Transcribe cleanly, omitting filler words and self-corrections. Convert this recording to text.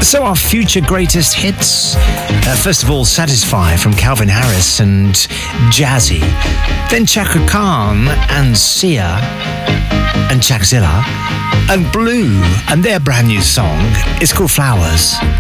So our future greatest hits. First of all, Satisfy from Calvin Harris and Jazzy. Then Chaka Khan and Sia and Chakzilla and Blue, and their brand new song is called Flowers.